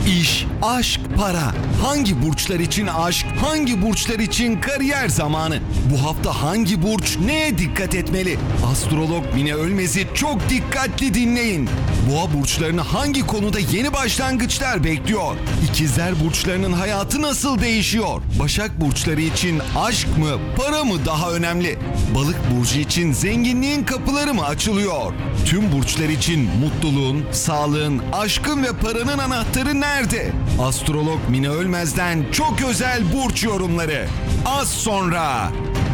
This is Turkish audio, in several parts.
İş, aşk, para. Hangi burçlar için aşk, hangi burçlar için kariyer zamanı? Bu hafta hangi burç neye dikkat etmeli? Astrolog Mine Ölmez'i çok dikkatli dinleyin. Boğa burçlarını hangi konuda yeni başlangıçlar bekliyor? İkizler burçlarının hayatı nasıl değişiyor? Başak burçları için aşk mı, para mı daha önemli? Balık burcu için zenginliğin kapıları mı açılıyor? Tüm burçlar için mutluluğun, sağlığın, aşkın ve paranın anahtarı nerede? Astrolog Mine Ölmez'den çok özel burç yorumları. Az sonra.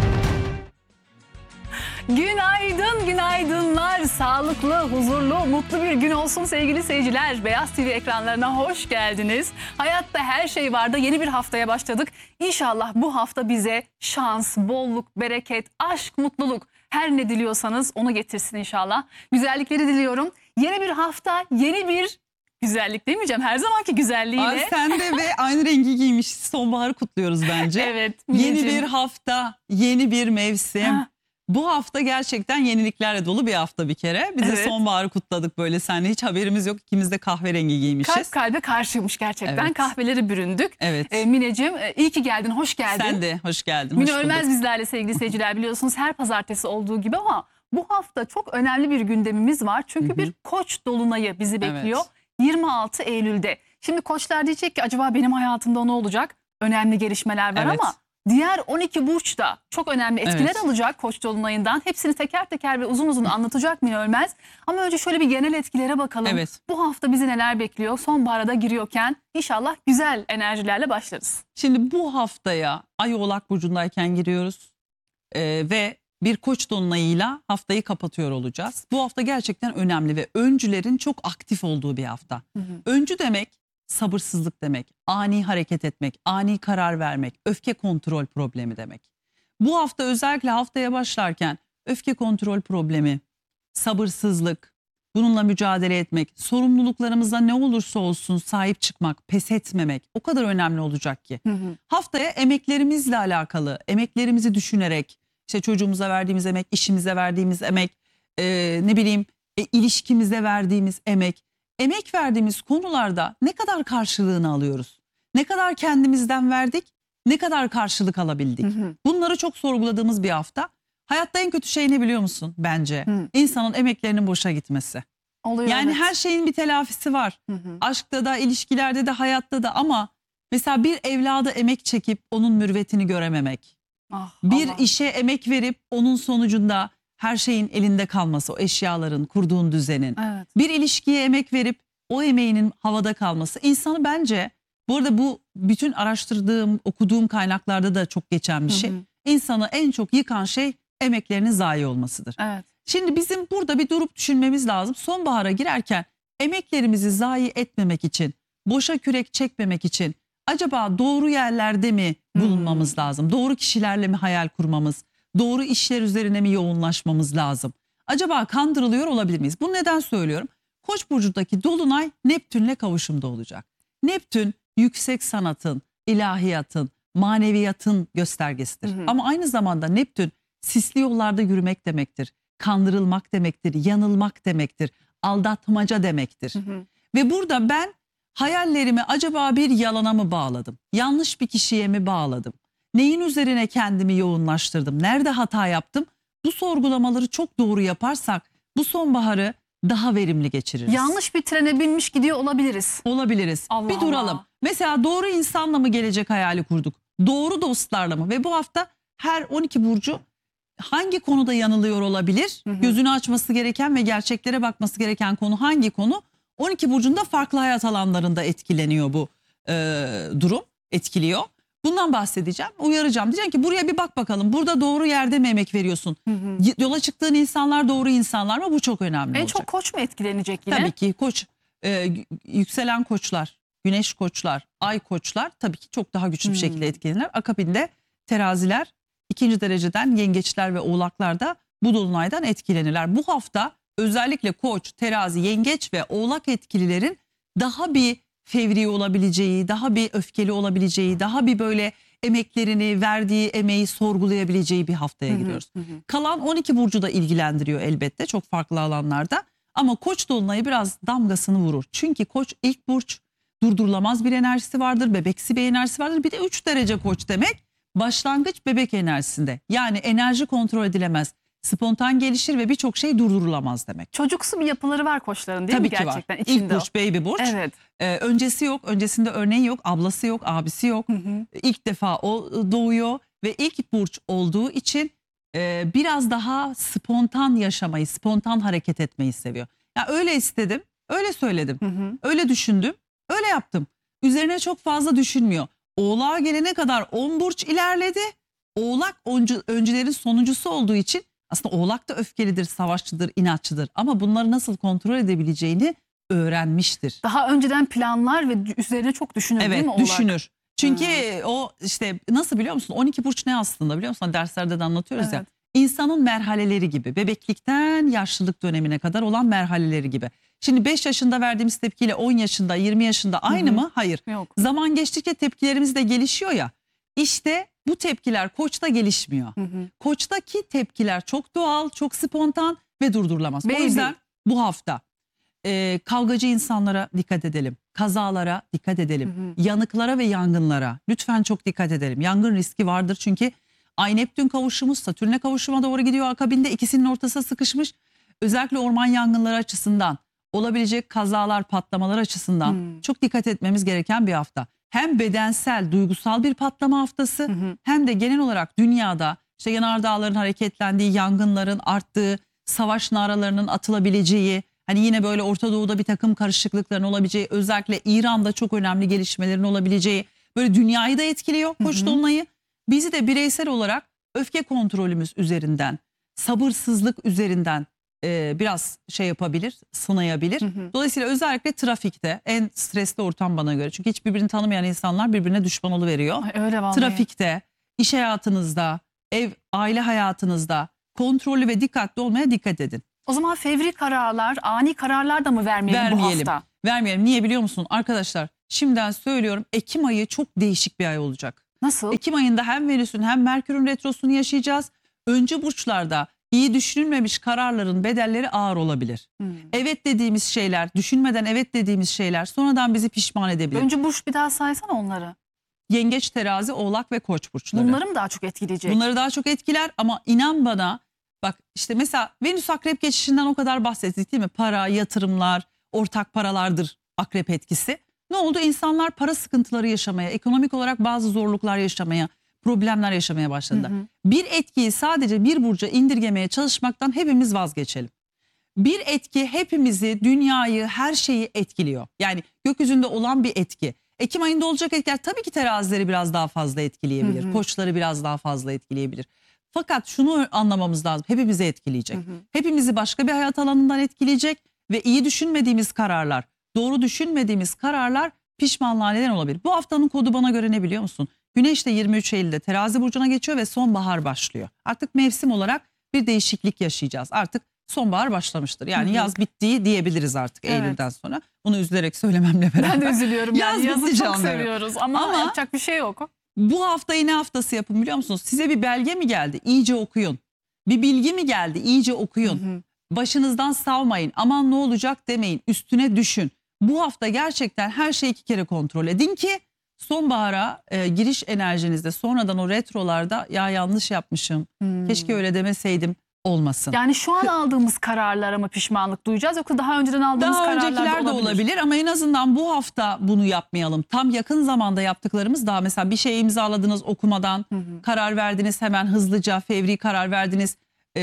Günaydın, günaydınlar. Sağlıklı, huzurlu, mutlu bir gün olsun sevgili seyirciler. Beyaz TV ekranlarına hoş geldiniz. Hayatta her şey var da yeni bir haftaya başladık. İnşallah bu hafta bize şans, bolluk, bereket, aşk, mutluluk her ne diliyorsanız onu getirsin inşallah. Güzellikleri diliyorum. Yeni bir hafta, yeni bir güzellik demeyeceğim. Her zamanki güzelliğiyle. Ay sen de ve aynı rengi giymiş. Sonbaharı kutluyoruz bence. Evet. Yeni Mineciğim. bir hafta, yeni bir mevsim. Ha. Bu hafta gerçekten yeniliklerle dolu bir hafta bir kere. Biz de Evet. sonbaharı kutladık böyle. Seninle hiç haberimiz yok. İkimiz de kahverengi giymişiz. Kalp kalbe karşıymış gerçekten. Evet. Kahveleri büründük. Evet. Mineciğim iyi ki geldin, hoş geldin. Sen de hoş geldin. Mine hoş Ölmez bulduk. bizlerle sevgili seyirciler, biliyorsunuz her pazartesi olduğu gibi ama bu hafta çok önemli bir gündemimiz var. Çünkü bir koç dolunayı bizi bekliyor 26 Eylül'de. Şimdi koçlar diyecek ki acaba benim hayatımda ne olacak? Önemli gelişmeler var Evet. ama diğer 12 burç da çok önemli etkiler Evet. alacak koç dolunayından. Hepsini teker teker ve uzun uzun anlatacak Mine Ölmez. Ama önce şöyle bir genel etkilere bakalım. Evet. Bu hafta bizi neler bekliyor? Sonbahara da giriyorken inşallah güzel enerjilerle başlarız. Şimdi bu haftaya Ay Oğlak Burcu'ndayken giriyoruz. Ve bir koç dolunayıyla haftayı kapatıyor olacağız. Bu hafta gerçekten önemli ve öncülerin çok aktif olduğu bir hafta. Öncü demek sabırsızlık demek, ani hareket etmek, ani karar vermek, öfke kontrol problemi demek. Bu hafta özellikle haftaya başlarken öfke kontrol problemi, sabırsızlık, bununla mücadele etmek, sorumluluklarımıza ne olursa olsun sahip çıkmak, pes etmemek o kadar önemli olacak ki. Haftaya emeklerimizle alakalı, emeklerimizi düşünerek, işte çocuğumuza verdiğimiz emek, işimize verdiğimiz emek, ilişkimize verdiğimiz emek verdiğimiz konularda ne kadar karşılığını alıyoruz? Ne kadar kendimizden verdik, ne kadar karşılık alabildik? Bunları çok sorguladığımız bir hafta. Hayatta en kötü şey ne biliyor musun bence? İnsanın emeklerinin boşa gitmesi. Oluyor, Yani evet. her şeyin bir telafisi var. Aşkta da, ilişkilerde de, hayatta da ama mesela bir evlada emek çekip onun mürvetini görememek. Ah, Bir Allah. işe emek verip onun sonucunda her şeyin elinde kalması, o eşyaların, kurduğun düzenin. Evet. Bir ilişkiye emek verip o emeğinin havada kalması. İnsanı bence, bu arada bu bütün araştırdığım, okuduğum kaynaklarda da çok geçen bir şey. İnsanı en çok yıkan şey emeklerinin zayi olmasıdır. Evet. Şimdi bizim burada bir durup düşünmemiz lazım. Sonbahara girerken emeklerimizi zayi etmemek için, boşa kürek çekmemek için acaba doğru yerlerde mi bulunmamız lazım? Doğru kişilerle mi hayal kurmamız? Doğru işler üzerine mi yoğunlaşmamız lazım? Acaba kandırılıyor olabilir miyiz? Bunu neden söylüyorum? Koç burcundaki dolunay Neptün'le kavuşumda olacak. Neptün yüksek sanatın, ilahiyatın, maneviyatın göstergesidir. Ama aynı zamanda Neptün sisli yollarda yürümek demektir. Kandırılmak demektir, yanılmak demektir, aldatmaca demektir. Ve burada ben hayallerimi acaba bir yalana mı bağladım? Yanlış bir kişiye mi bağladım? Neyin üzerine kendimi yoğunlaştırdım? Nerede hata yaptım? Bu sorgulamaları çok doğru yaparsak bu sonbaharı daha verimli geçiririz. Yanlış bir trene binmiş gidiyor olabiliriz. Olabiliriz. Allah Bir duralım. Allah. Mesela doğru insanla mı gelecek hayali kurduk? Doğru dostlarla mı? Ve bu hafta her 12 burcu hangi konuda yanılıyor olabilir? Gözünü açması gereken ve gerçeklere bakması gereken konu hangi konu? 12 burcunda farklı hayat alanlarında etkileniyor bu durum. Etkiliyor. Bundan bahsedeceğim, uyaracağım. Diyeceğim ki buraya bir bak bakalım. Burada doğru yerde mi emek veriyorsun? Yola çıktığın insanlar doğru insanlar mı? Bu çok önemli En olacak. çok koç mu etkilenecek yine? Tabii ki koç, yükselen koçlar, güneş koçlar, ay koçlar tabii ki çok daha güçlü bir şekilde etkilenir. Akabinde teraziler, ikinci dereceden yengeçler ve oğlaklar da bu dolunaydan etkilenirler. Bu hafta özellikle koç, terazi, yengeç ve oğlak etkililerin daha bir fevri olabileceği, daha bir öfkeli olabileceği, daha bir böyle emeklerini, verdiği emeği sorgulayabileceği bir haftaya giriyoruz. Kalan 12 burcu da ilgilendiriyor elbette çok farklı alanlarda. Ama Koç dolunayı biraz damgasını vurur. Çünkü Koç ilk burç, durdurulamaz bir enerjisi vardır. Bebeksi bir enerjisi vardır. Bir de 3 derece Koç demek başlangıç bebek enerjisinde. Yani enerji kontrol edilemez. Spontan gelişir ve birçok şey durdurulamaz demek. Çocuksu bir yapıları var Koçların değil Tabii mi ki gerçekten? var. İçinde İlk burç baby burç. Evet. Öncesi yok. Öncesinde örneği yok. Ablası yok. Abisi yok. İlk defa o doğuyor ve ilk burç olduğu için biraz daha spontan yaşamayı, spontan hareket etmeyi seviyor. Ya öyle istedim, öyle söyledim, öyle düşündüm, öyle yaptım. Üzerine çok fazla düşünmüyor. Oğlağa gelene kadar 10 burç ilerledi. Oğlak öncülerin sonuncusu olduğu için aslında Oğlak da öfkelidir, savaşçıdır, inatçıdır. Ama bunları nasıl kontrol edebileceğini öğrenmiştir. Daha önceden planlar ve üzerine çok düşünür değil Evet, mi Oğlak? düşünür. Çünkü o işte nasıl biliyor musun? 12 burç ne aslında biliyor musun? Derslerde de anlatıyoruz ya. Evet. İnsanın merhaleleri gibi. Bebeklikten yaşlılık dönemine kadar olan merhaleleri gibi. Şimdi 5 yaşında verdiğimiz tepkiyle 10 yaşında, 20 yaşında aynı mı? Hayır. Yok. Zaman geçtikçe tepkilerimiz de gelişiyor ya. İşte bu tepkiler Koç'ta gelişmiyor. Koç'taki tepkiler çok doğal, çok spontan ve durdurulamaz. Baby. O yüzden bu hafta kavgacı insanlara dikkat edelim. Kazalara dikkat edelim. Yanıklara ve yangınlara lütfen çok dikkat edelim. Yangın riski vardır çünkü Ay Neptün kavuşumu Satürn'e kavuşuma doğru gidiyor. Akabinde ikisinin ortasına sıkışmış. Özellikle orman yangınları açısından olabilecek kazalar, patlamalar açısından çok dikkat etmemiz gereken bir hafta. Hem bedensel, duygusal bir patlama haftası hem de genel olarak dünyada işte yanardağların hareketlendiği, yangınların arttığı, savaş naralarının atılabileceği, hani yine böyle Orta Doğu'da bir takım karışıklıkların olabileceği, özellikle İran'da çok önemli gelişmelerin olabileceği, böyle dünyayı da etkiliyor Koç dolunayı. Bizi de bireysel olarak öfke kontrolümüz üzerinden, sabırsızlık üzerinden biraz şey yapabilir, sınayabilir. Dolayısıyla özellikle trafikte en stresli ortam bana göre. Çünkü hiç birbirini tanımayan insanlar birbirine düşman oluveriyor. Ay, öyle vallahi. Trafikte, iş hayatınızda, aile hayatınızda kontrollü ve dikkatli olmaya dikkat edin. O zaman fevri kararlar, ani kararlar da mı vermeyelim bu hafta? Vermeyelim. Niye biliyor musun arkadaşlar? Şimdiden söylüyorum, Ekim ayı çok değişik bir ay olacak. Nasıl? Ekim ayında hem Venüs'ün hem Merkür'ün retrosunu yaşayacağız. Öncü burçlarda iyi düşünülmemiş kararların bedelleri ağır olabilir. Evet dediğimiz şeyler, düşünmeden evet dediğimiz şeyler sonradan bizi pişman edebilir. Önce burç bir daha saysana onları. Yengeç, Terazi, Oğlak ve Koç burçları. Bunları mı daha çok etkileyecek? Bunları daha çok etkiler ama inan bana, bak işte mesela Venüs Akrep geçişinden o kadar bahsettik değil mi? Para, yatırımlar, ortak paralardır Akrep etkisi. Ne oldu? İnsanlar para sıkıntıları yaşamaya, ekonomik olarak bazı zorluklar yaşamaya, problemler yaşamaya başladılar. Bir etkiyi sadece bir burca indirgemeye çalışmaktan hepimiz vazgeçelim. Bir etki hepimizi, dünyayı, her şeyi etkiliyor. Yani gökyüzünde olan bir etki. Ekim ayında olacak etkiler tabii ki terazileri biraz daha fazla etkileyebilir. Koçları biraz daha fazla etkileyebilir. Fakat şunu anlamamız lazım. Hepimizi etkileyecek. Hepimizi başka bir hayat alanından etkileyecek ve iyi düşünmediğimiz kararlar, doğru düşünmediğimiz kararlar pişmanlığa neden olabilir. Bu haftanın kodu bana göre ne biliyor musun? Güneş de 23 Eylül'de Terazi burcuna geçiyor ve sonbahar başlıyor. Artık mevsim olarak bir değişiklik yaşayacağız. Artık sonbahar başlamıştır. Yani yaz bittiği diyebiliriz artık Eylül'den sonra. Bunu üzülerek söylememle beraber. Ben de üzülüyorum. Yaz Yazı bitti çok canlarım. seviyoruz ama yapacak bir şey yok. Bu haftayı ne haftası yapın biliyor musunuz? Size bir belge mi geldi? İyice okuyun. Bir bilgi mi geldi? İyice okuyun. Başınızdan savmayın. Aman ne olacak demeyin. Üstüne düşün. Bu hafta gerçekten her şeyi 2 kere kontrol edin ki sonbahara giriş enerjinizde sonradan o retrolarda ya yanlış yapmışım. Keşke öyle demeseydim olmasın. Yani şu an aldığımız kararlara mı pişmanlık duyacağız yoksa daha önceden aldığımız Daha kararlar öncekiler de olabilir ama en azından bu hafta bunu yapmayalım. Tam yakın zamanda yaptıklarımız daha mesela bir şey imzaladınız okumadan, karar verdiniz hemen hızlıca fevri karar verdiniz.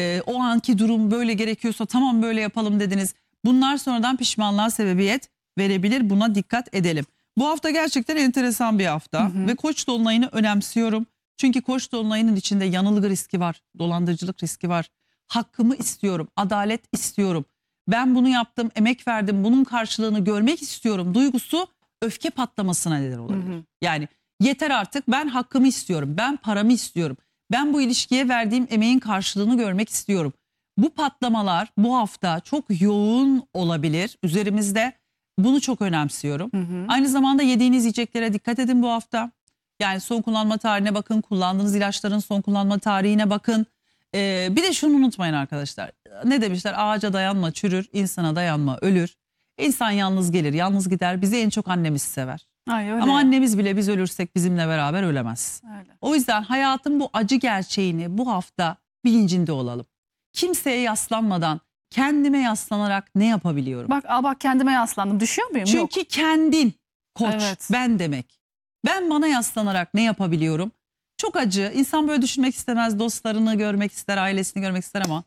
O anki durum böyle gerekiyorsa tamam böyle yapalım dediniz. Bunlar sonradan pişmanlığa sebebiyet verebilir, buna dikkat edelim. Bu hafta gerçekten enteresan bir hafta ve Koç dolunayını önemsiyorum. Çünkü Koç dolunayının içinde yanılgı riski var, dolandırıcılık riski var. Hakkımı istiyorum, adalet istiyorum. Ben bunu yaptım, emek verdim, bunun karşılığını görmek istiyorum duygusu öfke patlamasına neden olabilir. Yani yeter artık, ben hakkımı istiyorum, ben paramı istiyorum. Ben bu ilişkiye verdiğim emeğin karşılığını görmek istiyorum. Bu patlamalar bu hafta çok yoğun olabilir üzerimizde. Bunu çok önemsiyorum. Aynı zamanda yediğiniz yiyeceklere dikkat edin bu hafta. Yani son kullanma tarihine bakın, kullandığınız ilaçların son kullanma tarihine bakın. Bir de şunu unutmayın arkadaşlar. Ne demişler? Ağaca dayanma çürür, insana dayanma ölür. İnsan yalnız gelir, yalnız gider. Bizi en çok annemiz sever. Ay öyle. Ama annemiz bile biz ölürsek bizimle beraber ölemez. Öyle. O yüzden hayatın bu acı gerçeğini bu hafta bilincinde olalım. Kimseye yaslanmadan kendime yaslanarak ne yapabiliyorum? Bak kendime yaslandım. Düşüyor muyum? Yok. Çünkü kendin koç, Evet. ben demek. Ben bana yaslanarak ne yapabiliyorum? Çok acı. İnsan böyle düşünmek istemez. Dostlarını görmek ister, ailesini görmek ister ama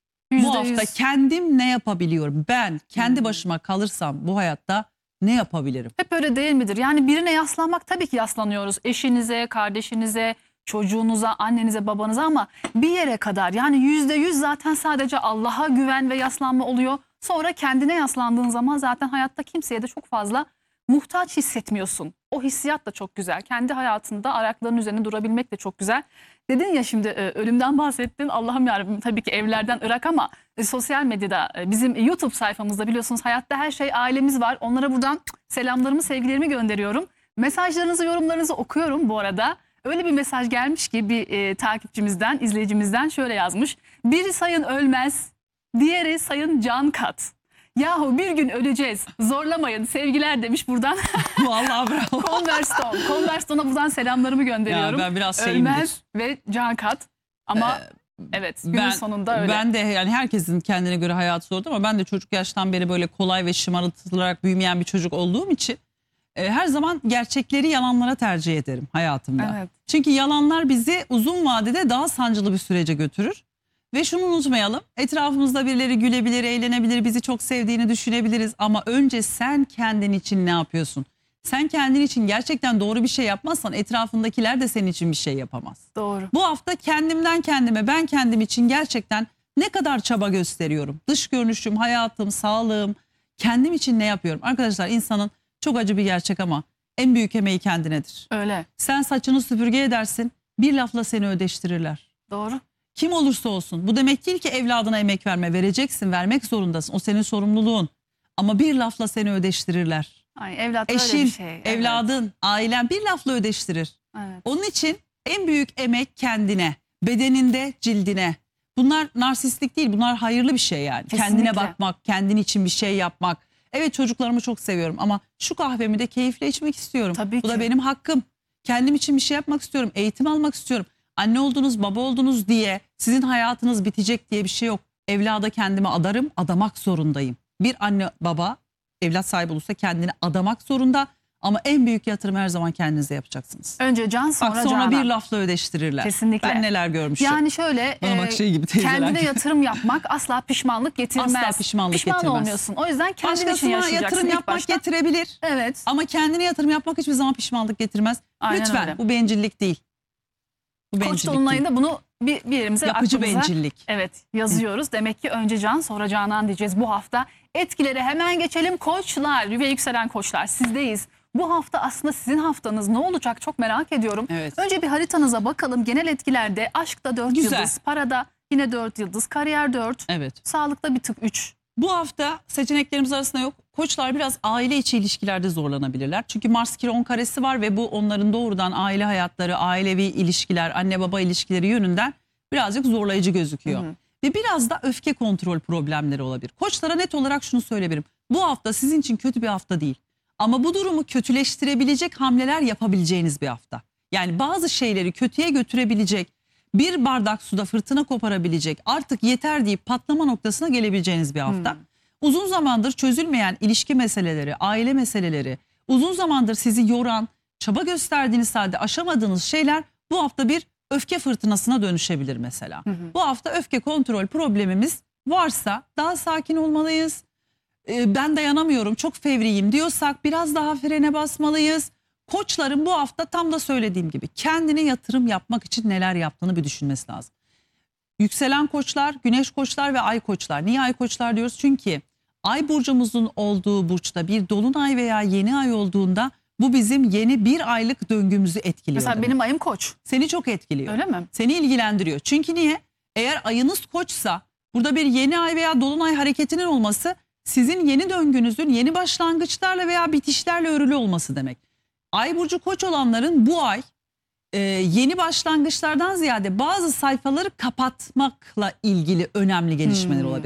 bu hafta %100. kendim ne yapabiliyorum? Ben kendi başıma kalırsam bu hayatta ne yapabilirim? Hep öyle değil midir? Yani birine yaslanmak, tabii ki yaslanıyoruz. Eşinize, kardeşinize, çocuğunuza, annenize, babanıza, ama bir yere kadar. Yani %100 zaten sadece Allah'a güven ve yaslanma oluyor. Sonra kendine yaslandığın zaman zaten hayatta kimseye de çok fazla muhtaç hissetmiyorsun. O hissiyat da çok güzel. Kendi hayatında ayaklarının üzerine durabilmek de çok güzel. Dedin ya şimdi ölümden bahsettin. Allah'ım yarabbim, tabii ki evlerden ırak, ama sosyal medyada bizim YouTube sayfamızda biliyorsunuz Hayatta Her Şey ailemiz var. Onlara buradan selamlarımı, sevgilerimi gönderiyorum. Mesajlarınızı, yorumlarınızı okuyorum bu arada. Öyle bir mesaj gelmiş ki bir takipçimizden, izleyicimizden şöyle yazmış. Biri sayın ölmez, diğeri sayın can kat. Yahu bir gün öleceğiz, zorlamayın, sevgiler demiş buradan. Vallahi bravo. Converstone'a buradan selamlarımı gönderiyorum. Ya ben biraz şeyimdir. Ölmez ve can kat. Ama evet, günün sonunda öyle. Ben de yani herkesin kendine göre hayatı zordu ama ben de çocuk yaştan beri böyle kolay ve şımartılarak büyümeyen bir çocuk olduğum için her zaman gerçekleri yalanlara tercih ederim hayatımda. Evet. Çünkü yalanlar bizi uzun vadede daha sancılı bir sürece götürür. Ve şunu unutmayalım, etrafımızda birileri gülebilir, eğlenebilir, bizi çok sevdiğini düşünebiliriz. Ama önce sen kendin için ne yapıyorsun? Sen kendin için gerçekten doğru bir şey yapmazsan etrafındakiler de senin için bir şey yapamaz. Doğru. Bu hafta kendimden kendime, ben kendim için gerçekten ne kadar çaba gösteriyorum? Dış görünüşüm, hayatım, sağlığım, kendim için ne yapıyorum? Arkadaşlar, insanın çok acı bir gerçek ama en büyük emeği kendinedir. Öyle. Sen saçını süpürge edersin, bir lafla seni ödeştirirler. Doğru. Kim olursa olsun. Bu demek değil ki evladına emek verme. Vereceksin, vermek zorundasın. O senin sorumluluğun. Ama bir lafla seni ödeştirirler. Ay, evlat öyle Eşin, bir şey. Evet. evladın, ailen bir lafla ödeştirir. Evet. Onun için en büyük emek kendine, bedeninde, cildine. Bunlar narsistlik değil, bunlar hayırlı bir şey yani. Kesinlikle. Kendine bakmak, kendin için bir şey yapmak. Evet, çocuklarımı çok seviyorum ama şu kahvemi de keyifle içmek istiyorum. Tabii Bu da ki. benim hakkım. Kendim için bir şey yapmak istiyorum, eğitim almak istiyorum. Anne oldunuz, baba oldunuz diye sizin hayatınız bitecek diye bir şey yok. Evlada kendimi adarım, adamak zorundayım. Bir anne baba evlat sahibi olursa kendini adamak zorunda. Ama en büyük yatırım her zaman kendinize yapacaksınız. Önce can, sonra Bak, sonra canan. bir lafla ödeştirirler. Kesinlikle. Ben neler görmüşüm. Yani şöyle Bana bak şey gibi teyzeler kendine gibi. yatırım yapmak asla pişmanlık getirmez. Asla pişmanlık Pişman getirmez. olmuyorsun. O yüzden kendin için Başkasına yaşayacaksın yatırım ilk yapmak başta. getirebilir. Evet. Ama kendine yatırım yapmak hiçbir zaman pişmanlık getirmez. Aynen Lütfen öyle. bu bencillik değil. Bu Koç bencillik değil. dolunayında bunu bir yerimize, Yapıcı aklımıza, bencillik. evet, yazıyoruz. Demek ki önce can, sonra canan diyeceğiz bu hafta. Etkilere hemen geçelim. Koçlar ve yükselen koçlar, sizdeyiz. Bu hafta aslında sizin haftanız ne olacak çok merak ediyorum. Evet. Önce bir haritanıza bakalım. Genel etkilerde aşkta 4 Güzel. yıldız, parada yine 4 yıldız, kariyer 4, Evet. sağlıkta bir tık 3. Bu hafta seçeneklerimiz arasında yok. Koçlar biraz aile içi ilişkilerde zorlanabilirler. Çünkü Mars Kiron karesi var ve bu onların doğrudan aile hayatları, ailevi ilişkiler, anne baba ilişkileri yönünden birazcık zorlayıcı gözüküyor. Ve biraz da öfke kontrol problemleri olabilir. Koçlara net olarak şunu söyleyebilirim. Bu hafta sizin için kötü bir hafta değil. Ama bu durumu kötüleştirebilecek hamleler yapabileceğiniz bir hafta. Yani bazı şeyleri kötüye götürebilecek, bir bardak suda fırtına koparabilecek, artık yeter deyip patlama noktasına gelebileceğiniz bir hafta. Uzun zamandır çözülmeyen ilişki meseleleri, aile meseleleri, uzun zamandır sizi yoran, çaba gösterdiğiniz halde aşamadığınız şeyler bu hafta bir öfke fırtınasına dönüşebilir mesela. Bu hafta öfke kontrol problemimiz varsa daha sakin olmalıyız. Ben dayanamıyorum, çok fevriyim diyorsak biraz daha frene basmalıyız. Koçların bu hafta tam da söylediğim gibi kendine yatırım yapmak için neler yaptığını bir düşünmesi lazım. Yükselen koçlar, güneş koçlar ve ay koçlar. Niye ay koçlar diyoruz? Çünkü ay burcumuzun olduğu burçta bir dolunay veya yeni ay olduğunda bu bizim yeni bir aylık döngümüzü etkiliyor. Mesela demek. benim ayım koç. Seni çok etkiliyor. Öyle mi? Seni ilgilendiriyor. Çünkü niye? Eğer ayınız koçsa burada bir yeni ay veya dolunay hareketinin olması sizin yeni döngünüzün yeni başlangıçlarla veya bitişlerle örülü olması demek. Ay burcu koç olanların bu ay yeni başlangıçlardan ziyade bazı sayfaları kapatmakla ilgili önemli gelişmeler olabilir.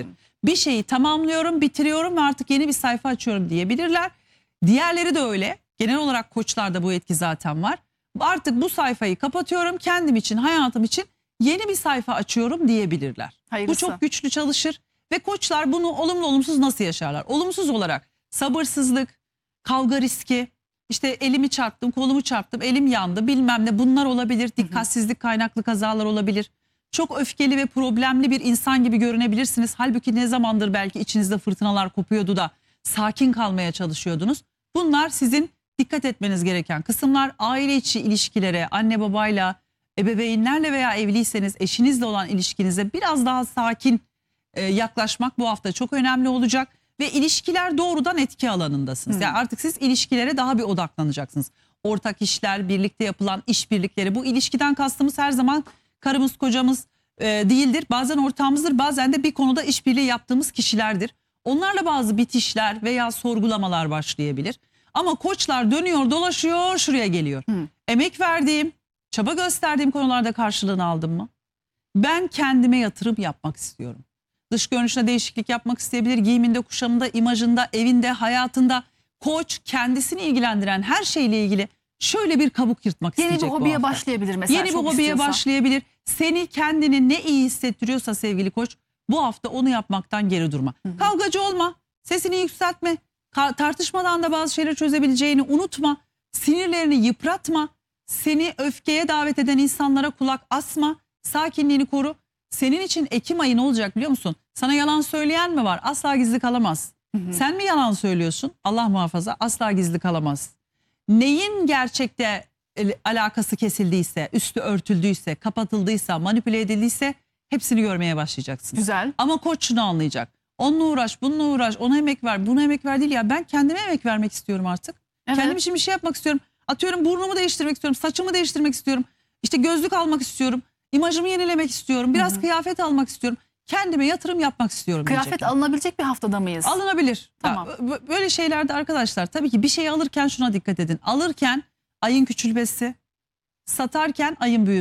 Bir şeyi tamamlıyorum, bitiriyorum ve artık yeni bir sayfa açıyorum diyebilirler. Diğerleri de öyle. Genel olarak koçlarda bu etki zaten var. Artık bu sayfayı kapatıyorum, kendim için, hayatım için yeni bir sayfa açıyorum diyebilirler. Hayırlısı. Bu çok güçlü çalışır ve koçlar bunu olumlu olumsuz nasıl yaşarlar? Olumsuz olarak sabırsızlık, kavga riski, işte elimi çarptım, kolumu çarptım, elim yandı, bilmem ne, bunlar olabilir. Dikkatsizlik kaynaklı kazalar olabilir. Çok öfkeli ve problemli bir insan gibi görünebilirsiniz. Halbuki ne zamandır belki içinizde fırtınalar kopuyordu da sakin kalmaya çalışıyordunuz. Bunlar sizin dikkat etmeniz gereken kısımlar. Aile içi ilişkilere, anne babayla, ebeveynlerle veya evliyseniz eşinizle olan ilişkinize biraz daha sakin yaklaşmak bu hafta çok önemli olacak. Ve ilişkiler doğrudan etki alanındasınız. Yani artık siz ilişkilere daha bir odaklanacaksınız. Ortak işler, birlikte yapılan işbirlikleri. Bu ilişkiden kastımız her zaman karımız, kocamız değildir. Bazen ortağımızdır, bazen de bir konuda işbirliği yaptığımız kişilerdir. Onlarla bazı bitişler veya sorgulamalar başlayabilir. Ama koçlar dönüyor, dolaşıyor, şuraya geliyor. Emek verdiğim, çaba gösterdiğim konularda karşılığını aldım mı? Ben kendime yatırım yapmak istiyorum. Dış görünüşüne değişiklik yapmak isteyebilir. Giyiminde, kuşamında, imajında, evinde, hayatında. Koç kendisini ilgilendiren her şeyle ilgili şöyle bir kabuk yırtmak Yeni bir isteyecek bu hobiye hafta. başlayabilir mesela. Yeni bir çok hobiye istiyorsa. başlayabilir. Seni kendini ne iyi hissettiriyorsa sevgili koç, bu hafta onu yapmaktan geri durma. Kavgacı olma, sesini yükseltme. Tartışmadan da bazı şeyleri çözebileceğini unutma. Sinirlerini yıpratma. Seni öfkeye davet eden insanlara kulak asma. Sakinliğini koru. Senin için Ekim ayı ne olacak biliyor musun? Sana yalan söyleyen mi var? Asla gizli kalamaz. Sen mi yalan söylüyorsun? Allah muhafaza, asla gizli kalamaz. Neyin gerçekte alakası kesildiyse, üstü örtüldüyse, kapatıldıysa, manipüle edildiyse hepsini görmeye başlayacaksınız. Güzel. Ama koç şunu anlayacak. Onunla uğraş, bununla uğraş, ona emek ver, buna emek ver değil ya. Ben kendime emek vermek istiyorum artık. Evet. Kendim için bir şey yapmak istiyorum. Atıyorum burnumu değiştirmek istiyorum, saçımı değiştirmek istiyorum. İşte gözlük almak istiyorum. İmajımı yenilemek istiyorum. Biraz kıyafet almak istiyorum. Kendime yatırım yapmak istiyorum. Kıyafet diyecekler. alınabilecek bir haftada mıyız? Alınabilir. Tamam. Ya, böyle şeylerde arkadaşlar tabii ki bir şey alırken şuna dikkat edin. Alırken ayın küçülmesi, satarken ayın büyümesi.